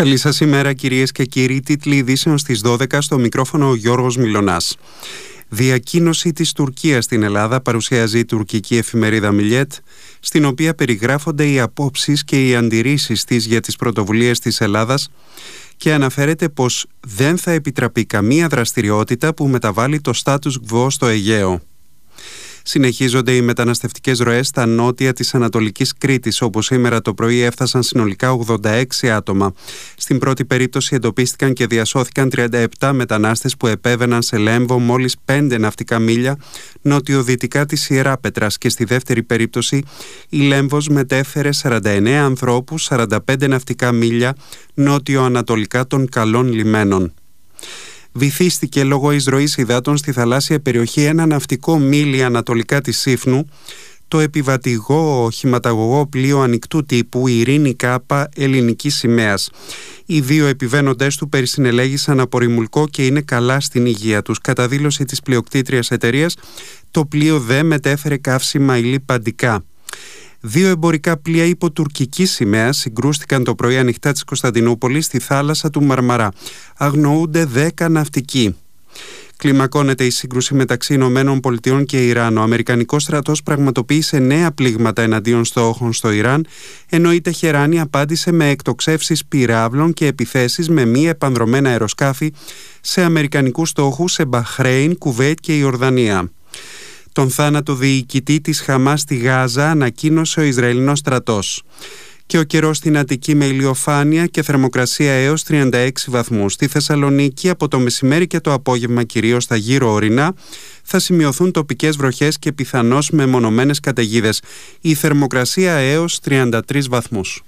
Καλή σας ημέρα κυρίες και κύριοι. Τίτλοι ειδήσεων στις 12, στο μικρόφωνο ο Γιώργος Μιλωνάς. Διακοίνωση της Τουρκίας στην Ελλάδα παρουσιάζει η τουρκική εφημερίδα Μιλιέτ, στην οποία περιγράφονται οι απόψεις και οι αντιρρήσεις της για τις πρωτοβουλίες της Ελλάδας και αναφέρεται πως δεν θα επιτραπεί καμία δραστηριότητα που μεταβάλει το status quo στο Αιγαίο. Συνεχίζονται οι μεταναστευτικές ροές στα νότια της Ανατολικής Κρήτης, όπου σήμερα το πρωί έφτασαν συνολικά 86 άτομα. Στην πρώτη περίπτωση εντοπίστηκαν και διασώθηκαν 37 μετανάστες που επέβαιναν σε Λέμβο μόλις 5 ναυτικά μίλια νοτιοδυτικά της Ιεράπετρας, και στη δεύτερη περίπτωση η Λέμβος μετέφερε 49 ανθρώπους 45 ναυτικά μίλια νότιο-ανατολικά των Καλών Λιμένων. Βυθίστηκε λόγω εισρωής υδάτων στη θαλάσσια περιοχή ένα ναυτικό μίλι ανατολικά της Σύφνου το επιβατηγό οχηματαγωγό πλοίο ανοιχτού τύπου Ειρήνη Κάπα ελληνικής σημαίας. Οι δύο επιβαίνοντές του περισυνελέγησαν από ρημουλκό και είναι καλά στην υγεία τους. Κατά δήλωση της πλειοκτήτριας εταιρείας, το πλοίο δεν μετέφερε καύσιμα ή λιπαντικά. Δύο εμπορικά πλοία υπό τουρκική σημαία συγκρούστηκαν το πρωί ανοιχτά της Κωνσταντινούπολης στη θάλασσα του Μαρμαρά. Αγνοούνται 10 ναυτικοί. Κλιμακώνεται η σύγκρουση μεταξύ ΗΠΑ και Ιράν. Ο Αμερικανικός στρατός πραγματοποίησε νέα πλήγματα εναντίον στόχων στο Ιράν, ενώ η Τεχεράνη απάντησε με εκτοξεύσεις πυράβλων και επιθέσεις με μη επανδρωμένα αεροσκάφη σε αμερικανικούς στόχους σε Μπαχρέιν, Κουβέιτ και Ιορδανία. Τον θάνατο διοικητή της Χαμάς στη Γάζα ανακοίνωσε ο Ισραηλινός στρατός. Και ο καιρός στην Αττική με ηλιοφάνεια και θερμοκρασία έως 36 βαθμούς. Στη Θεσσαλονίκη από το μεσημέρι και το απόγευμα, κυρίως στα γύρω ορεινά, θα σημειωθούν τοπικές βροχές και πιθανώς μεμονωμένες καταιγίδες. Η θερμοκρασία έως 33 βαθμούς.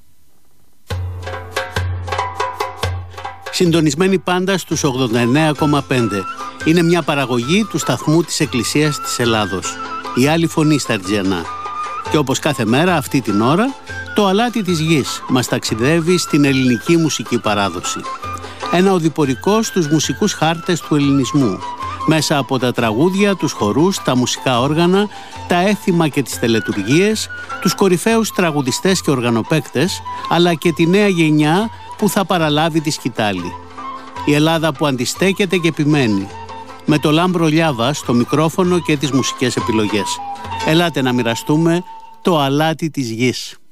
Συντονισμένοι πάντα στους 89,5. Είναι μια παραγωγή του σταθμού της Εκκλησίας της Ελλάδος. Η άλλη φωνή στα Αρτζιανά. Και όπως κάθε μέρα αυτή την ώρα, το αλάτι της γης μας ταξιδεύει στην ελληνική μουσική παράδοση. Ένα οδηπορικό στους μουσικούς χάρτες του ελληνισμού. Μέσα από τα τραγούδια, τους χορούς, τα μουσικά όργανα, τα έθιμα και τις τελετουργίες, τους κορυφαίους τραγουδιστές και οργανοπαίκτες, αλλά και τη νέα γενιά που θα παραλάβει τη σκητάλη. Η Ελλάδα που αντιστέκεται και επιμένει. Με το Λάμπρο Λιάβα στο μικρόφωνο και τις μουσικές επιλογές. Ελάτε να μοιραστούμε το αλάτι της γης.